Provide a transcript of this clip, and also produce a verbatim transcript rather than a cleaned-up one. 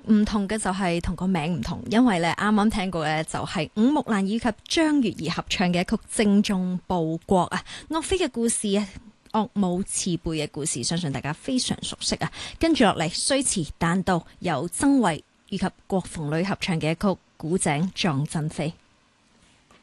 唔同嘅就係同個名唔同，因為咧啱啱聽過嘅就係伍木蘭以及張月兒合唱嘅一曲《精忠報國》啊，岳飛嘅故事啊，岳母慈輩嘅故事，相信大家非常熟悉啊。跟住落嚟，雖遲但到由曾慧以及郭鳳女合唱嘅一曲《古井撞珍妃》。